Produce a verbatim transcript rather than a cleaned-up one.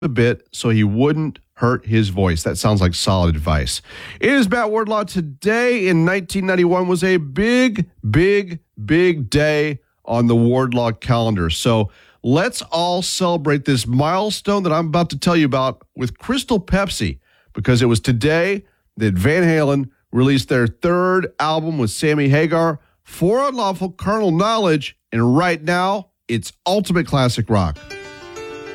a bit so he wouldn't hurt his voice. That sounds like solid advice. It is Matt Wardlaw. Today in nineteen ninety-one was a big, big, big day on the Wardlaw calendar. So let's all celebrate this milestone that I'm about to tell you about with Crystal Pepsi, because it was today that Van Halen released their third album with Sammy Hagar, For Unlawful Carnal Knowledge, and right now, it's ultimate classic rock.